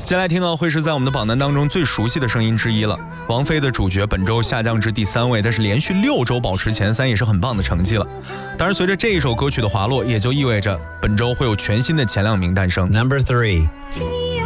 接下来听到会是在我们的榜单当中最熟悉的声音之一了。王菲的主角本周下降至第3位，但是连续6周保持前3也是很棒的成绩了。当然，随着这一首歌曲的滑落，也就意味着本周会有全新的前2名诞生。 Number 3。